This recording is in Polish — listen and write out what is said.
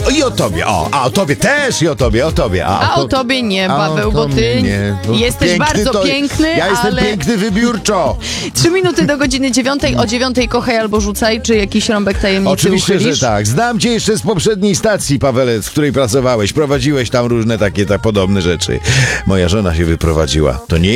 I o tobie, a o tobie też, i o tobie, A o tobie nie, Paweł, bo ty jesteś piękny bardzo piękny, Ja jestem ale... piękny wybiórczo. 3 minuty do godziny 9. O 9 kochaj albo rzucaj, czy jakiś rąbek tajemnicy Oczywiście, uchylisz? że tak. Znam cię jeszcze z poprzedniej stacji, Pawelec, w której pracowałeś. Prowadziłeś tam różne takie podobne rzeczy. Moja żona się wyprowadziła. To nie